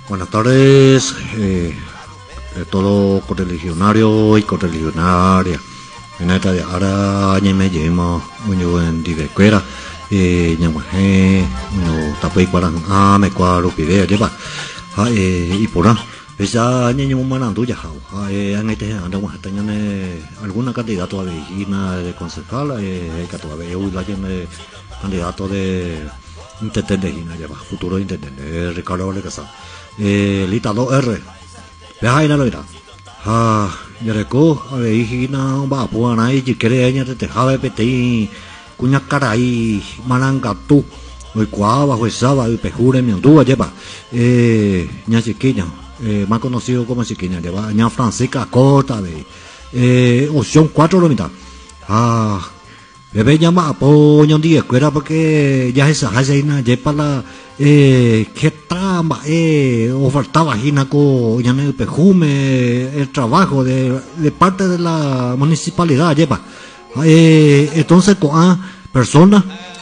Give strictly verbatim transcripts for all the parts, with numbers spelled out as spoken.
Buenas tardes, eh, eh, todo correligionario y correligionaria. En esta de ahora ya me llamo uno en divercuera, eh, llamo eh, uno tapé cuaran ah me cuadro pide lleva, ah eh y por ahí. Esa niña muy mala tuya, ah eh en este anda más tenían alguna candidato a vecina de concejal, eh que todavía hoy la tiene candidato de intendente lleva futuro intendente Ricardo Vallecasa. Eh, lita dos R. Ve ahí no lo irá. Ah, ya reco, a ver, hijina, va, pues, ahí, si quieres, ella te dejaba de pedir, cuña cara ahí, malanga tú, hoy cuava, hoy sábado, y pejure, mi andúa, lleva, eh, ña chiquilla, eh, más conocido como chiquilla, lleva, ña Francisca Corta, ve, eh, opción cuatro, lo mitad. Ah, bebé llama apoyo un día escuela porque ya esa hace lleva la eh que trama eh ofertaba ginaco ya en el perfume el trabajo de, de parte de la municipalidad lleva eh entonces con personas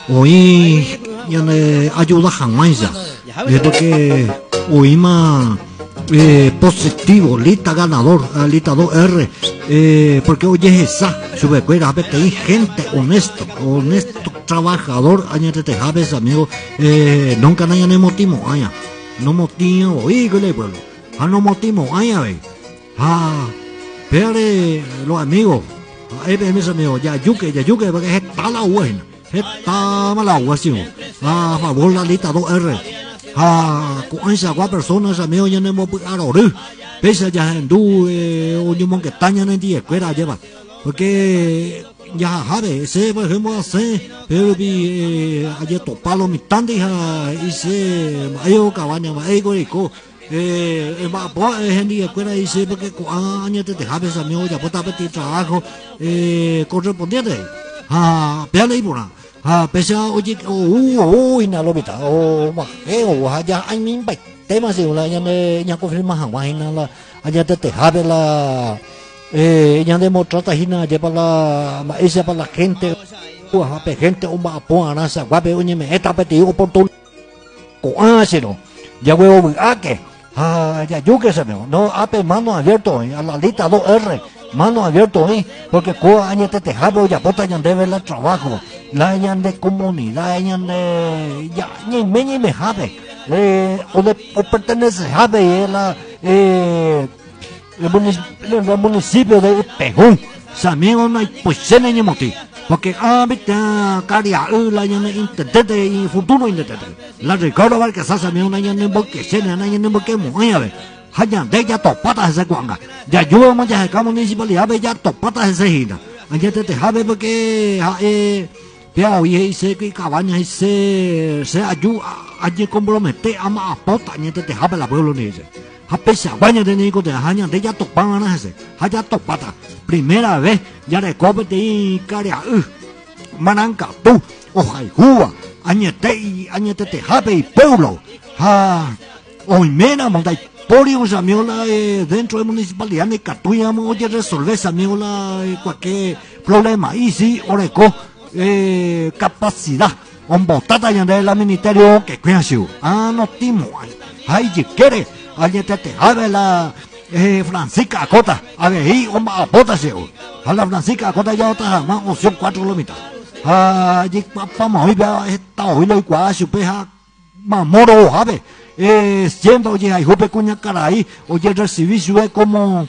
hoy ya le ayuda jamás ya es porque hoy más eh, positivo, lista ganador, uh, lista dos R, eh, porque hoy es esa, sube cuera, hay gente honesto, honesto, trabajador, añade te jabes, amigo, eh, nunca nadie no motivo, allá, no motivo, híjole, pueblo, ah, no motivo, allá, ve, ah, pero los amigos, ahí ven mis amigos, ya yuque, ya yuque, porque está la buena, está mala guasión, a favor la lista dos R. Ah, con esa cuatro personas a mí hoy no hemos podido abrir, pese a ya hindú, eh, o yo que taña en día escuela lleva, porque ya sabe, se por ejemplo hace, pero vi eh, ayer topalo mi tante hija y se ayo cabaña, ayo rico, eh, va por en día escuela y se porque con años te dejabas a mí hoy ya por tapete trabajo, eh, correspondiente, ah, pele y por à bây giờ ôi chị ôi ôi nào lo bị ta ôi mà cái ôi hà giờ anh minh bạch thế mà gì là nhà này nhà có phim mà hàng ngoài hình là anh nhà tới hà bên là nhà này một trò hình là giờ là mà ấy sẽ là gente của hà bên gente ông bà bố anh sẽ qua bên ông mẹ ta bên tiêu ông tôn của anh sẽ đâu giờ quay ông à cái à giờ yo qué sé no ape mano abierto a la lista dos R mano abierto eh porque co año te dejaba ya bota ya debe el trabajo la ya de comunidad ya de ya ni me ni me habe eh o de o pertenece habe la eh el municipio de Pejón también no hay pues en ni moti porque ah viste caria la ya intendente y futuro intendente la Ricardo Vallecasa también una ya no porque se na ya no porque muy a ver hanya de ya topata ese cuanga ya yo más ya como municipalidad ya topata ese hina allá te dejabe porque eh ya hoy ese que cabaña ese se ayuda allí compromete a más pota allá te dejabe la pueblo ni ese a pesar guaña de nico de hanya de ya topana ese allá topata primera vez ya recobre de caria mananca tú ojai jua allá te allá te dejabe y pueblo ah hoy mena monta por eso, amigo, la, eh, dentro de la municipalidad de Catuya, oye, resolver, amigo, la, eh, cualquier problema. Y sí, oreco, eh, capacidad. Un botata ya de la ministerio que cuida ah, no timo, ay, si quiere, alguien te te sabe la, eh, Francisca Acota, a ver, y un bota, a la Francisca Acota ya otra, más opción cuatro lo mitad. Ah, y vamos, hoy vea, esta, hoy lo igual, si peja, mamoro, a ver. Eh, siempre oye hay jope cuña caray oye el servicio es como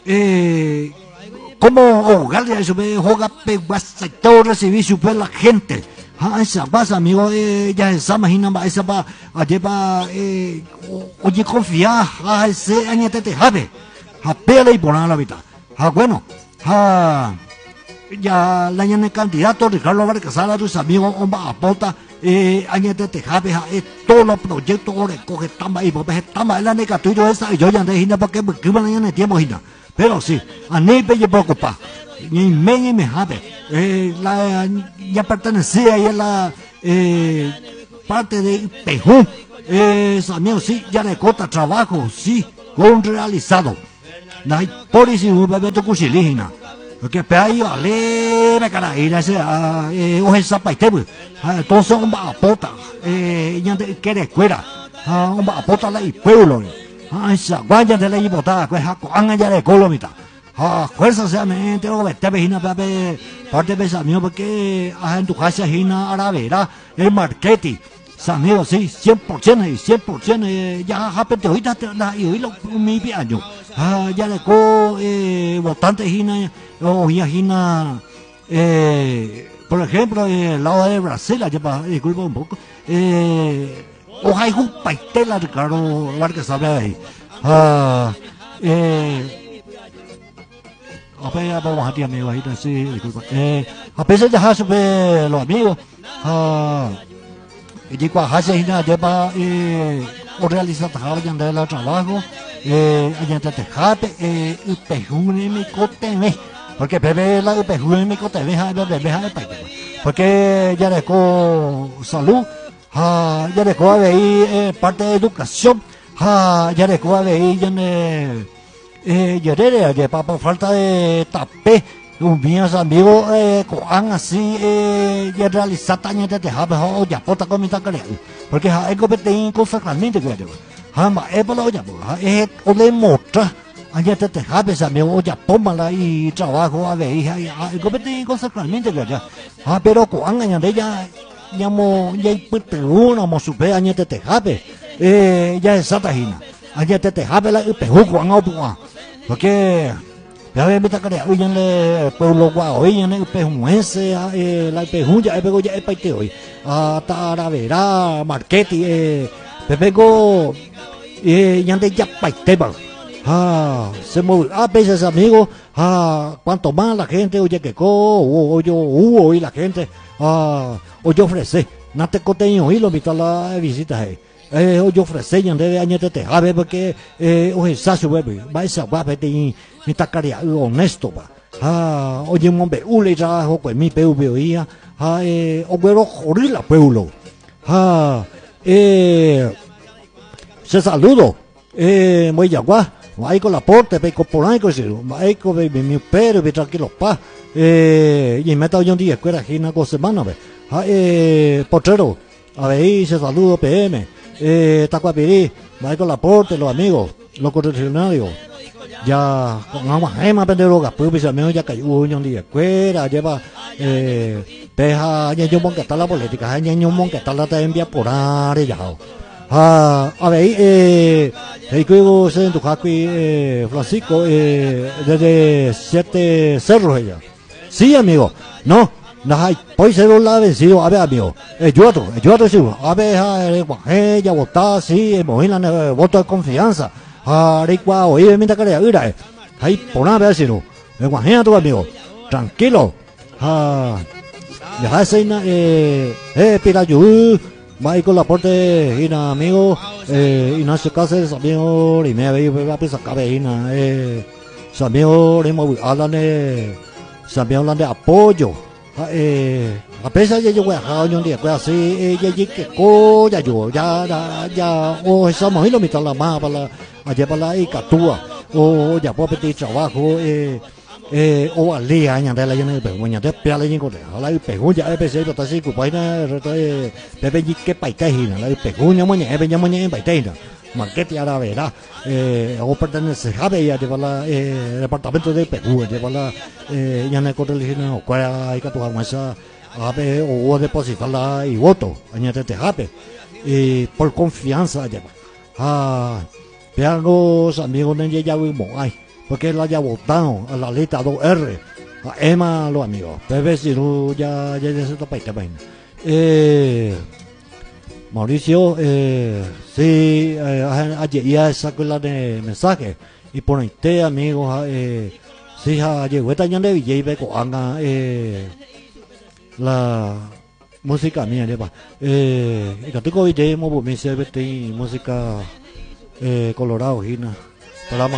eh, como hogar de eso ve juega peguasa todo el servicio pues la gente ah esa pasa amigo eh, ya esa imagina esa va a llevar eh, oye confía a ese año te te jabe a pele y por la vida ah bueno ah ya la ñane candidato Ricardo Vallecasa a tus amigos omba aporta eh añete te jabe eh todos los proyectos ore coge tamba y porque tamba la nega tuyo esa yo ya de hina porque que van a tiempo hina pero sí a ni me preocupa ni me ni me jabe eh la ya pertenecía a la eh parte de Pejón eh amigos sí ya le cota trabajo sí con realizado la por eso bebé tu cuchilina porque ahí vale me cara ir ese eh o esa paite entonces un va a pota eh ya quiere escuela un va a pota la y pueblo Ay, sa guaya de la ibota, que ha cuanga ya de colomita. Ah, fuerza sea mente, o vete vecina, pape, parte de mío, porque a en tu casa hina aravera, el marketing. Amigo, sí, cien por ciento, cien por ciento, ya japete ahorita la y hoy lo mi piaño. Ah, ya le co eh bastante hina, o ya hina eh por ejemplo, el lado de Brasil, allá para, disculpa un poco, eh o hay un paitela de caro, la que sabe ahí. Ah, eh a ver, vamos a ti amigo, ahí sí, disculpa. Eh, a pesar de dejar sobre los amigos, ah, y digo, a hacer hina lleva eh o realizar el trabajo, eh, allá te dejaste, eh, y pejune mi cote, porque bebé la pejune mi cote, bebé bebé porque ya dejó salud, ah, ya dejó a ver eh, parte de educación, ah, ya dejó a ver ya ne eh, ya de por falta de tapé. Un míos amigos eh, coan así eh, ya realizar taña de dejar mejor ya pota comida que porque ha ego beten cosa realmente que yo ha ma e polo ya eh o le motra allá te dejar esa me o ya pomala y trabajo a ver hija ha ego beten cosa realmente que ya ah pero coan aña de ya llamo ya pute uno mo supe aña te dejar eh ya esa tajina aña te dejar la pe coan o porque ya ve meta que hoy en el pueblo guau hoy en el pejuense la pejuya pego ya el paite hoy a taravera marketing eh pego eh ya de ya paite ba ah se mueve a veces amigos ah cuanto más la gente oye que co o yo hoy la gente ah o yo ofrece no te coteño y lo invito a la visita eh eh o yo ofrece ya de año te a ver porque eh o esa su bebé va esa va de mi tacaria honesto ba ah oye mombe ule trabajo pues mi peu veía ah eh o güero jorila pueblo ah eh se saludo eh muy yagua vai con la porte pe por ahí così vai con mi pero pe tranquilo pa eh y me está hoy un día escuela gina con semana be ah eh potrero a ver se saludo P M eh tacuapirí vai con la porte los amigos los correligionarios ya con agua gema penderoga pues pues amigo ya cayó un día escuela lleva eh peja ya yo monta está la política ya yo monta está la te envía por área ya ah a ver eh el que se en tu jaqui eh Francisco eh desde siete cerros ella sí amigo no no hay pues se lo ha vencido a ver amigo eh yo otro yo otro sí a ver eh ya votar sí imagina voto de confianza ah recuá oye mira que le ahí por nada ver si no imagina tu amigo tranquilo ah ya hace eh eh pirayu va con la porte ina amigo eh Ignacio Cáceres amigo y me había va a pensar cabina eh amigo le hemos hablan de amigo hablan de apoyo eh a pesar de yo voy a un día pues así eh ya que co ya yo ya ya o estamos y lo mitad la más para allá para la icatúa o ya puedo pedir trabajo eh eh o al día año de la llena de peguña de piala y con la peguña e pese pero así cupaina de pepe que paitejina la peguña moña e peña moña en paitejina marketing ahora verá eh o pertenece sabe ya de la eh departamento de Perú de la eh ya no correligiones o cuál hay que tu masa a ver o depositarla y voto añade jape y por confianza ya ah vean los amigos de ya vimos ay porque la ya votaron a la lista dos R a Emma los amigos bebé si no ya ya se está paita vaina eh Mauricio eh sí eh, ayer ya sacó la de mensaje y por ahí amigos eh sí ayer vuelta ya de Villa con anga eh la música mía de pa eh y que tengo video mo me se música eh colorado hina